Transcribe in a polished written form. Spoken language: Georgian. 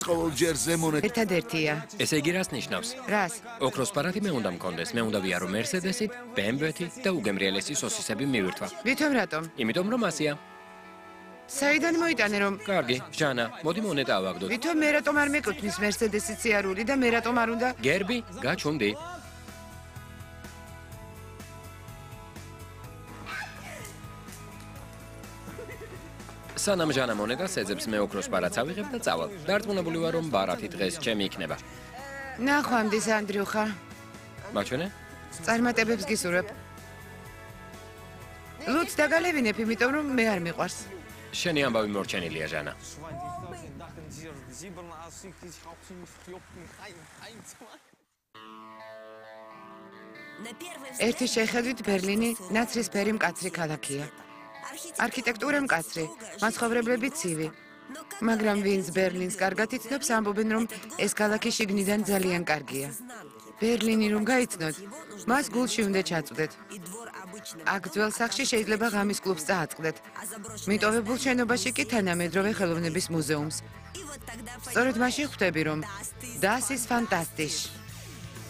ყოველ ჯერ ზემონეთ. ერთადერთია. ესე იგი რას ნიშნავს? რას? ოქროს პარათი მე უნდა მქონდეს, მე უნდა ვიარო მერსედესით, BMW-ით და უგემრიელესი სოსისები მივირთვა. ვითომ რატომ? იმიტომ რომ ასია. საიდან მოიტანე რომ? კარგი, ჟანა, მოდი მონეტა ავაგდოთ. ვითომ მე რატომ არ მეკუთვნის მერსედესის სიარული და მე რატომ არ უნდა? გერბი, გაჩუმდი. სანამ ჟანა მონეტას ეძებს მე ოქროს პარათს ავიღებ და წავალ. დარწმუნებული ვარ რომ ბარათი დღეს ჩემი იქნება. ნახვამდის ანდრიუხა. მაჩვენე? წარმატებებს გისურვებ. ლუც დაგალევინებ, იმიტომ რომ მე არ მიყვარს. შენი ამბავი მორჩენილია ჟანა. ერთი შეხედვით ბერლინი ნაცრისფერი მკაცრი ქალაქია. არქიტექტურა მკაცრი, მაცხოვრებლები ცივი. მაგრამ ვინც ბერლინს კარგად იცნობს, ამბობენ რომ ეს ქალაქი შიგნიდან ძალიან კარგია. ბერლინი რომ გაიცნოთ, მას გულში უნდა ჩაწვდეთ. აქ ძველ სახლში შეიძლება ღამის კლუბს წააწყდეთ. მიტოვებულ შენობაში კი თანამედროვე ხელოვნების მუზეუმს. სწორედ მაშინ ხვდები რომ Das ist fantastisch.